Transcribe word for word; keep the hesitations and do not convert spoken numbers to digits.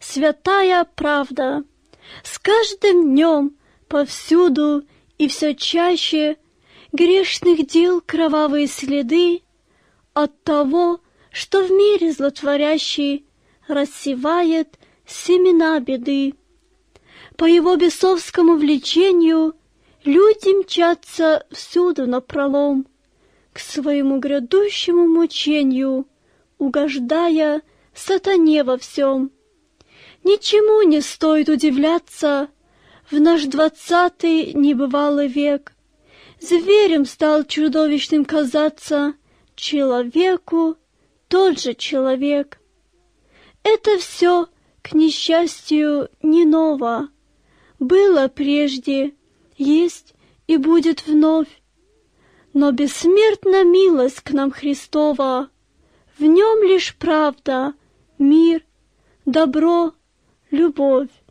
святая правда. С каждым днем повсюду и все чаще грешных дел кровавые следы от того, что в мире злотворящий рассевает семена беды. По его бесовскому влечению люди мчатся всюду напролом к своему грядущему мучению, угождая сатане во всем. Ничему не стоит удивляться в наш двадцатый небывалый век. Зверем стал чудовищным казаться человеку тот же человек. Это все, к несчастью, не ново. Было прежде, есть и будет вновь. Но бессмертна милость к нам Христова, в нем лишь правда, мир, добро, любовь.